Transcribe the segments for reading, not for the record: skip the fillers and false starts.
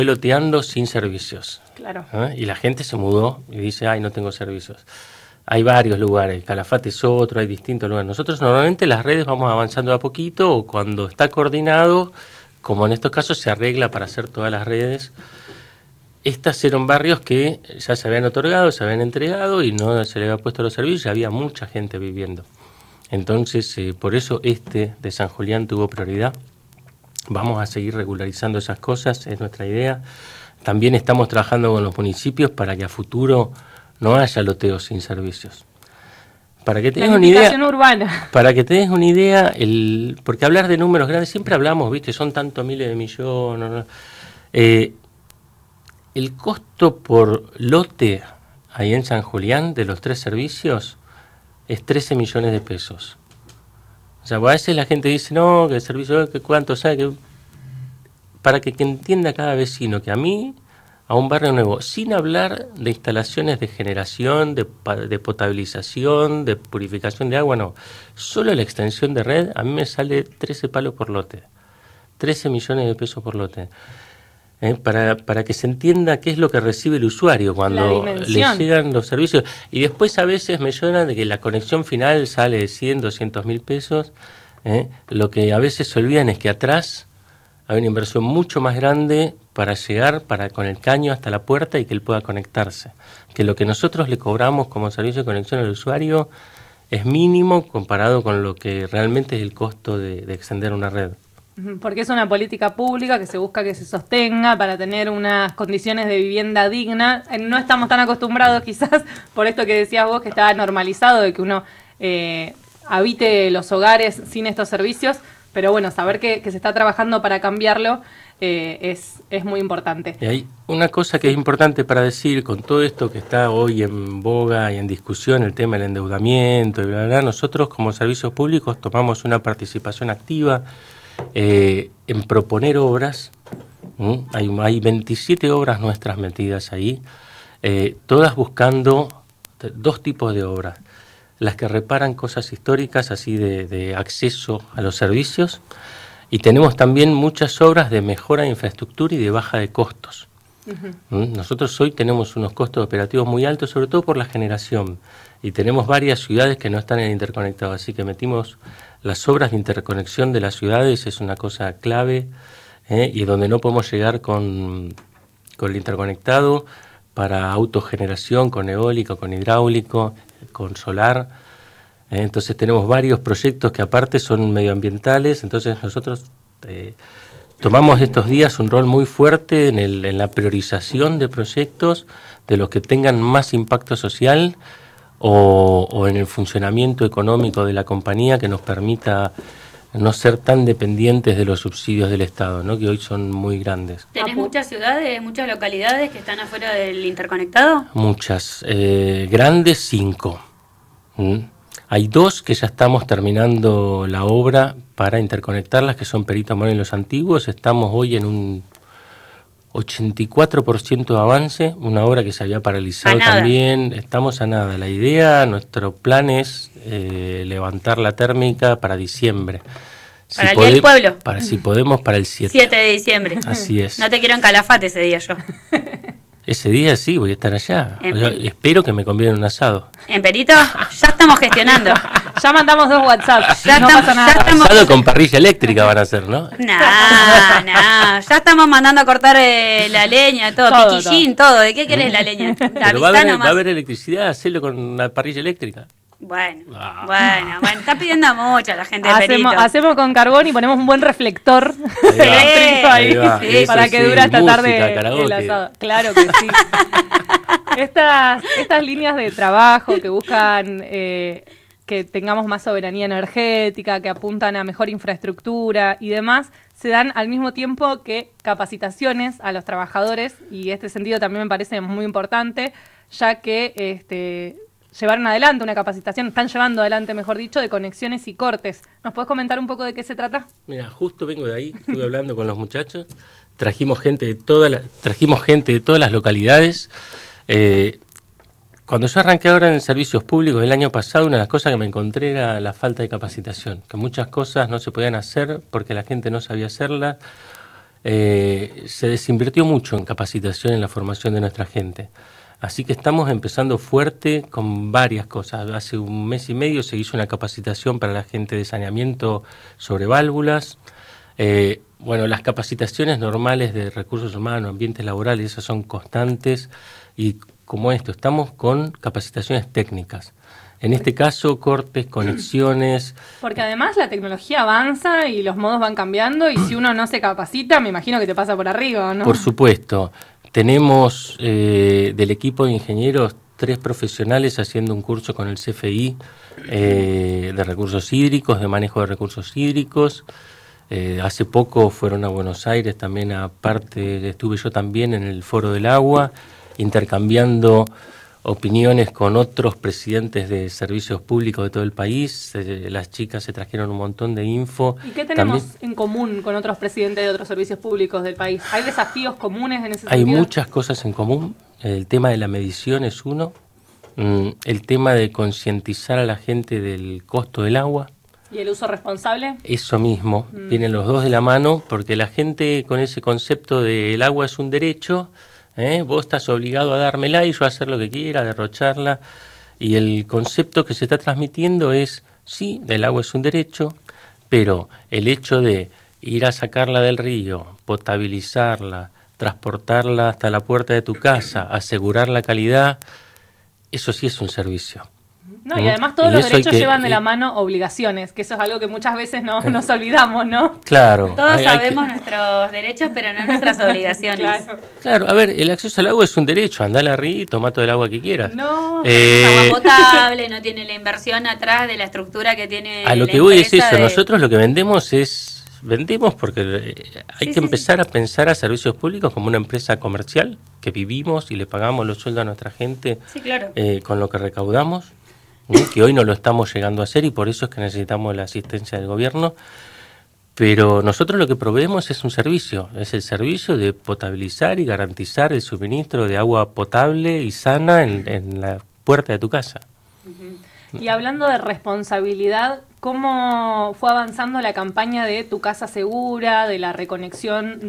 peloteando sin servicios. Claro. Y la gente se mudó y dice, ay, no tengo servicios. Hay varios lugares, Calafate es otro, hay distintos lugares. Nosotros normalmente las redes vamos avanzando a poquito, o cuando está coordinado, como en estos casos se arregla para hacer todas las redes. Estas eran barrios que ya se habían otorgado, se habían entregado y no se le había puesto los servicios, y había mucha gente viviendo. Entonces, por eso de San Julián tuvo prioridad. Vamos a seguir regularizando esas cosas, es nuestra idea. También estamos trabajando con los municipios para que a futuro no haya loteos sin servicios. Para que te des una idea, urbana. Para que te des una idea, porque hablar de números grandes, siempre hablamos, viste, son tantos miles de millones. ¿No? El costo por lote ahí en San Julián de los 3 servicios es 13 millones de pesos. O sea, a veces la gente dice, no, que el servicio, que cuánto, ¿sabe? Que para que entienda cada vecino que a un barrio nuevo, sin hablar de instalaciones de generación, de potabilización, de purificación de agua, no. Solo la extensión de red, a mí me sale 13 palos por lote. 13 millones de pesos por lote. Para que se entienda qué es lo que recibe el usuario cuando le llegan los servicios. Y después a veces me lloran de que la conexión final sale de 100, 200 mil pesos. Lo que a veces se olvidan es que atrás hay una inversión mucho más grande para llegar con el caño hasta la puerta y que él pueda conectarse. Que lo que nosotros le cobramos como servicio de conexión al usuario es mínimo comparado con lo que realmente es el costo de extender una red. Porque es una política pública que se busca que se sostenga para tener unas condiciones de vivienda digna. No estamos tan acostumbrados quizás, por esto que decías vos, que está normalizado de que uno habite los hogares sin estos servicios, pero bueno, saber que se está trabajando para cambiarlo es muy importante. Y hay una cosa que es importante para decir con todo esto que está hoy en boga y en discusión, el tema del endeudamiento y bla, bla, bla. Nosotros como servicios públicos tomamos una participación activa en proponer obras. Hay 27 obras nuestras metidas ahí, todas buscando 2 tipos de obras: las que reparan cosas históricas, así de acceso a los servicios, y tenemos también muchas obras de mejora de infraestructura y de baja de costos. Nosotros hoy tenemos unos costos operativos muy altos, sobre todo por la generación, y tenemos varias ciudades que no están en el interconectado, así que metimos las obras de interconexión de las ciudades, es una cosa clave, y donde no podemos llegar con el interconectado, para autogeneración, con eólico, con hidráulico, con solar. Entonces tenemos varios proyectos que aparte son medioambientales. Entonces nosotros tomamos estos días un rol muy fuerte en la priorización de proyectos, de los que tengan más impacto social o en el funcionamiento económico de la compañía, que nos permita no ser tan dependientes de los subsidios del Estado, ¿no? Que hoy son muy grandes. ¿Tenés muchas ciudades, muchas localidades que están afuera del interconectado? Muchas. Grandes, 5. Hay 2 que ya estamos terminando la obra para interconectarlas, que son Perito Moreno y Los Antiguos. Estamos hoy en un 84% de avance, una obra que se había paralizado también. Estamos a nada. La idea, nuestro plan es levantar la térmica para diciembre. Para el Día del Pueblo. Si podemos, para el 7. 7 de diciembre. Así es. No te quiero en Calafate ese día yo. Ese día sí, voy a estar allá. Espero que me conviden un asado. ¿En Perito? Ya estamos gestionando. Ya mandamos 2 WhatsApp. No pasa nada. Asado con parrilla eléctrica van a hacer, ¿no? No. Ya estamos mandando a cortar la leña, todo, piquillín, todo. ¿De qué querés la leña? Pero va a haber electricidad, hacerlo con una parrilla eléctrica. Bueno, está pidiendo mucho la gente de Perito. Hacemos con carbón y ponemos un buen reflector eléctrico ahí para que dure hasta tarde el asado. Claro que sí. Estas líneas de trabajo que buscan que tengamos más soberanía energética, que apuntan a mejor infraestructura y demás, se dan al mismo tiempo que capacitaciones a los trabajadores, y este sentido también me parece muy importante, ya que llevaron adelante una capacitación, están llevando adelante, mejor dicho, de conexiones y cortes. ¿Nos podés comentar un poco de qué se trata? Mira, justo vengo de ahí, estuve hablando con los muchachos, trajimos gente de todas las localidades. Cuando yo arranqué ahora en servicios públicos el año pasado, una de las cosas que me encontré era la falta de capacitación, que muchas cosas no se podían hacer porque la gente no sabía hacerlas. se desinvirtió mucho en capacitación, en la formación de nuestra gente. Así que estamos empezando fuerte con varias cosas. Hace un mes y medio se hizo una capacitación para la gente de saneamiento sobre válvulas. Bueno, las capacitaciones normales de recursos humanos, ambientes laborales, esas son constantes. Y como esto, estamos con capacitaciones técnicas. En este caso, cortes, conexiones. Porque además la tecnología avanza y los modos van cambiando, y si uno no se capacita, me imagino que te pasa por arriba, ¿no? Por supuesto. Tenemos del equipo de ingenieros 3 profesionales haciendo un curso con el CFI de recursos hídricos, de manejo de recursos hídricos. Hace poco fueron a Buenos Aires, también aparte estuve yo también en el Foro del Agua, intercambiando opiniones con otros presidentes de servicios públicos de todo el país. Las chicas se trajeron un montón de info. ¿Y qué tenemos también en común con otros presidentes de otros servicios públicos del país? ¿Hay desafíos comunes en ese hay sentido? muchas cosas en común. El tema de la medición es uno. El tema de concientizar a la gente del costo del agua. ¿Y el uso responsable? Eso mismo. Vienen los dos de la mano, porque la gente con ese concepto de el agua es un derecho, vos estás obligado a dármela y yo a hacer lo que quiera, a derrocharla. Y el concepto que se está transmitiendo es, sí, el agua es un derecho, pero el hecho de ir a sacarla del río, potabilizarla, transportarla hasta la puerta de tu casa, asegurar la calidad, eso sí es un servicio. No, y además todos los derechos llevan de la mano obligaciones, que eso es algo que muchas veces nos olvidamos, ¿no? Claro. Todos sabemos nuestros derechos, pero no nuestras obligaciones. Claro, a ver, el acceso al agua es un derecho, andá al río y toma todo el agua que quieras. No, agua potable, no tiene la inversión atrás de la estructura que tiene. A lo que voy es eso, nosotros lo que vendemos porque hay que empezar a pensar a servicios públicos como una empresa comercial, que vivimos y le pagamos los sueldos a nuestra gente con lo que recaudamos. Que hoy no lo estamos llegando a hacer y por eso es que necesitamos la asistencia del gobierno, pero nosotros lo que proveemos es un servicio, es el servicio de potabilizar y garantizar el suministro de agua potable y sana en la puerta de tu casa. Y hablando de responsabilidad, ¿cómo fue avanzando la campaña de Tu Casa Segura, de la reconexión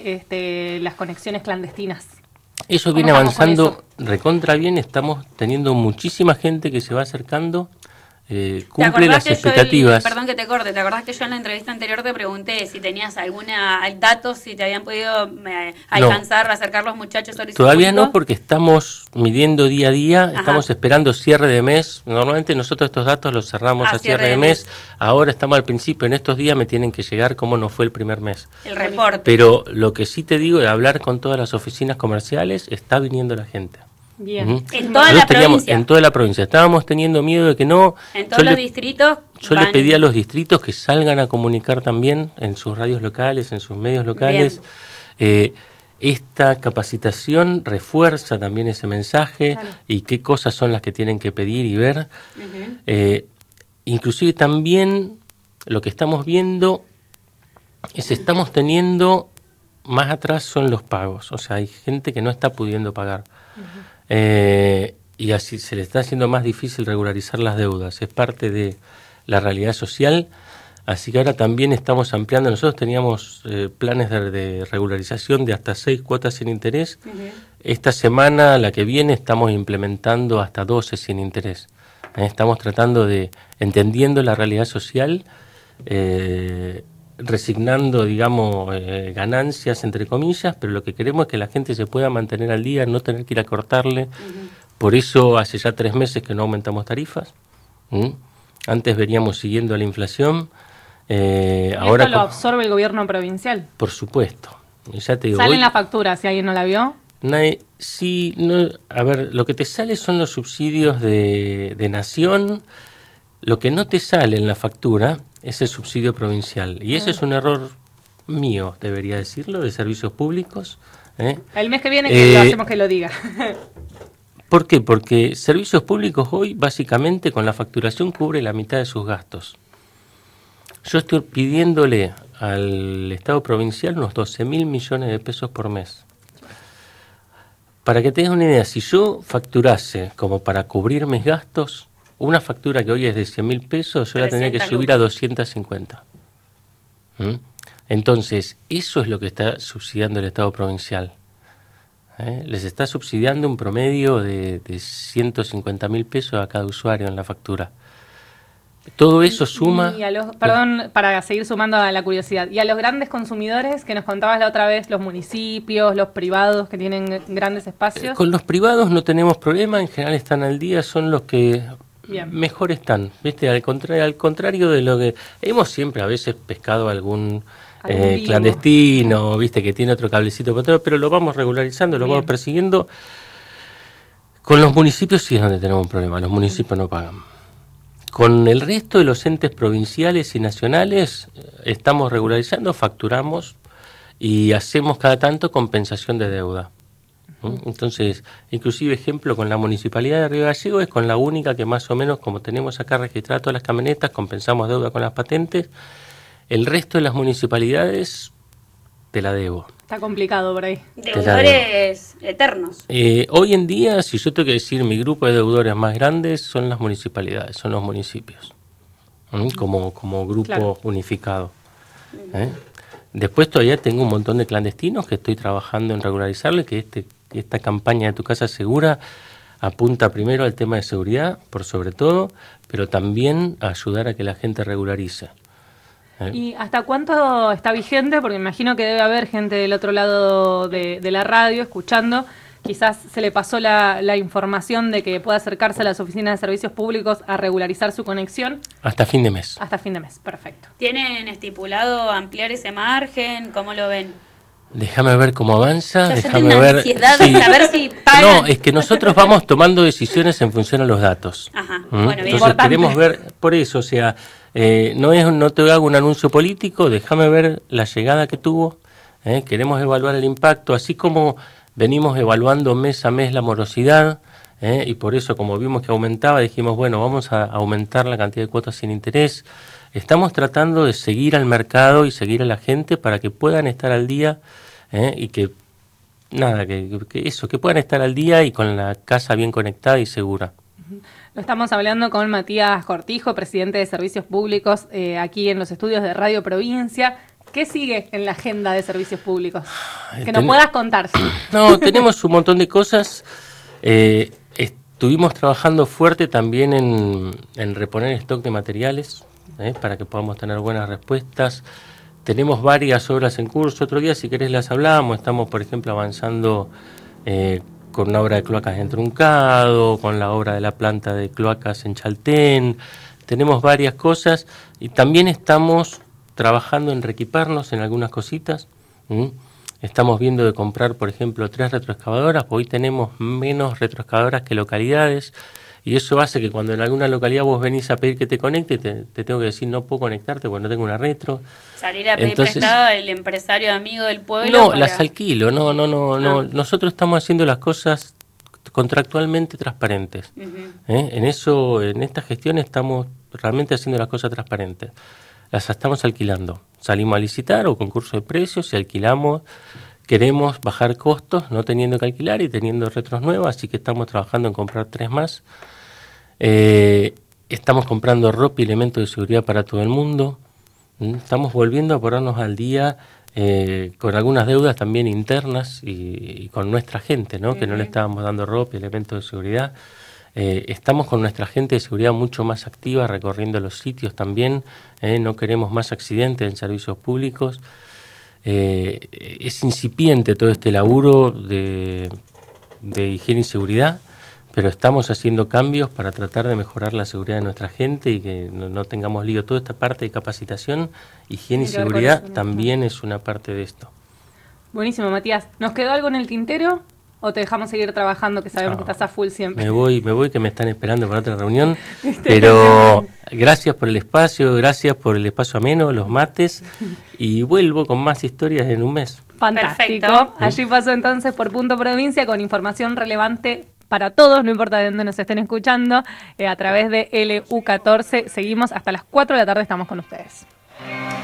de las conexiones clandestinas? Eso viene avanzando recontra bien, estamos teniendo muchísima gente que se va acercando, cumple las expectativas. Perdón que te corte, ¿te acordás que yo en la entrevista anterior te pregunté si tenías alguna datos, si te habían podido alcanzar, acercar los muchachos? Todavía no, porque estamos midiendo día a día, estamos esperando cierre de mes. Normalmente nosotros estos datos los cerramos a cierre de mes. Ahora estamos al principio, en estos días me tienen que llegar cómo nos fue el primer mes. El reporte. Pero lo que sí te digo, de hablar con todas las oficinas comerciales, está viniendo la gente. Bien. En toda la provincia. En toda la provincia. Estábamos teniendo miedo de que no. En todos los distritos. Yo le pedí a los distritos que salgan a comunicar también en sus radios locales, en sus medios locales. Esta capacitación refuerza también ese mensaje y qué cosas son las que tienen que pedir y ver. Inclusive también lo que estamos viendo es estamos teniendo más atrás son los pagos. O sea, hay gente que no está pudiendo pagar. Y así se le está haciendo más difícil regularizar las deudas. Es parte de la realidad social, así que ahora también estamos ampliando. Nosotros teníamos planes de regularización de hasta 6 cuotas sin interés. Esta semana, la que viene, estamos implementando hasta 12 sin interés. Estamos tratando de, entendiendo la realidad social, resignando, digamos, ganancias, entre comillas, pero lo que queremos es que la gente se pueda mantener al día, no tener que ir a cortarle. Por eso hace ya 3 meses que no aumentamos tarifas. Antes veníamos siguiendo la inflación. Ahora ¿Esto lo absorbe el gobierno provincial? Por supuesto. Ya te digo, ¿Sale en la factura si alguien no la vio? Sí, no, a ver, lo que te sale son los subsidios de nación. Lo que no te sale en la factura es el subsidio provincial. Y ese es un error mío, debería decirlo, de servicios públicos. El mes que viene que lo hacemos que lo diga. ¿Por qué? Porque servicios públicos hoy, básicamente, con la facturación cubre la mitad de sus gastos. Yo estoy pidiéndole al Estado provincial unos 12.000 millones de pesos por mes. Para que tengas una idea, si yo facturase como para cubrir mis gastos, una factura que hoy es de 100.000 pesos, yo la tendría que subir a 250. Entonces, eso es lo que está subsidiando el Estado provincial. Les está subsidiando un promedio de 150.000 pesos a cada usuario en la factura. Todo eso suma... Perdón, para seguir sumando a la curiosidad, y a los grandes consumidores que nos contabas la otra vez, los municipios, los privados que tienen grandes espacios. Con los privados no tenemos problema, en general están al día, son los que mejor están, ¿viste? Al contrario de lo que... Hemos siempre a veces pescado algún clandestino, ¿viste? Que tiene otro cablecito por atrás, pero lo vamos regularizando, lo vamos persiguiendo. Con los municipios sí es donde tenemos un problema, los municipios no pagan. Con el resto de los entes provinciales y nacionales estamos regularizando, facturamos y hacemos cada tanto compensación de deuda. Entonces, inclusive ejemplo con la Municipalidad de Río Gallegos es con la única que más o menos, como tenemos acá registradas todas las camionetas, compensamos deuda con las patentes. El resto de las municipalidades te la debo. Está complicado por ahí. Deudores eternos. Hoy en día, si yo tengo que decir, mi grupo de deudores más grandes son las municipalidades, son los municipios, como grupo unificado. Después todavía tengo un montón de clandestinos que estoy trabajando en regularizarle, que esta campaña de Tu Casa Segura apunta primero al tema de seguridad, por sobre todo, pero también a ayudar a que la gente regularice. ¿Y hasta cuánto está vigente? Porque me imagino que debe haber gente del otro lado de la radio escuchando. Quizás se le pasó la información de que pueda acercarse a las oficinas de servicios públicos a regularizar su conexión. Hasta fin de mes. Hasta fin de mes, perfecto. ¿Tienen estipulado ampliar ese margen? ¿Cómo lo ven? Déjame ver cómo avanza, déjame ver. Saber si pagan. No, es que nosotros vamos tomando decisiones en función a los datos. Ajá. Bueno, bien. Entonces queremos ver, por eso, o sea, no te hago un anuncio político, déjame ver la llegada que tuvo, queremos evaluar el impacto, así como venimos evaluando mes a mes la morosidad, y por eso como vimos que aumentaba, dijimos, bueno, vamos a aumentar la cantidad de cuotas sin interés. Estamos tratando de seguir al mercado y seguir a la gente para que puedan estar al día y que puedan estar al día y con la casa bien conectada y segura. Lo estamos hablando con Matías Cortijo, presidente de Servicios Públicos, aquí en los estudios de Radio Provincia. ¿Qué sigue en la agenda de servicios públicos? Que nos puedas contar. No, tenemos un montón de cosas. Estuvimos trabajando fuerte también en reponer stock de materiales, para que podamos tener buenas respuestas. Tenemos varias obras en curso. Otro día, si querés, las hablamos. Estamos, por ejemplo, avanzando con una obra de cloacas en Truncado, con la obra de la planta de cloacas en Chaltén. Tenemos varias cosas y también estamos trabajando en reequiparnos en algunas cositas. Estamos viendo de comprar, por ejemplo, 3 retroexcavadoras. Hoy tenemos menos retroexcavadoras que localidades. Y eso hace que cuando en alguna localidad vos venís a pedir que te conecte, te tengo que decir no puedo conectarte porque no tengo una retro. Salir a pedir prestado al empresario amigo del pueblo. No, las alquilo, no. Nosotros estamos haciendo las cosas contractualmente transparentes. En esta gestión estamos realmente haciendo las cosas transparentes. Las estamos alquilando. Salimos a licitar o concurso de precios y alquilamos. Queremos bajar costos, no teniendo que alquilar y teniendo retros nuevas, así que estamos trabajando en comprar 3 más. Estamos comprando ropa y elementos de seguridad para todo el mundo. Estamos volviendo a ponernos al día con algunas deudas también internas y con nuestra gente, ¿no? Que no le estábamos dando ropa y elementos de seguridad. Estamos con nuestra gente de seguridad mucho más activa, recorriendo los sitios también. No queremos más accidentes en servicios públicos. Es incipiente todo este laburo de higiene y seguridad, pero estamos haciendo cambios para tratar de mejorar la seguridad de nuestra gente y que no tengamos lío. Toda esta parte de capacitación, higiene y seguridad también es una parte de esto. Buenísimo, Matías. ¿Nos quedó algo en el tintero o te dejamos seguir trabajando, que sabemos que estás a full siempre? Me voy, que me están esperando para otra reunión, pero gracias por el espacio ameno, los mates, y vuelvo con más historias en un mes. Fantástico. Perfecto. Allí pasó entonces por Punto Provincia con información relevante para todos, no importa de dónde nos estén escuchando, a través de LU14. Seguimos hasta las 4 de la tarde, estamos con ustedes.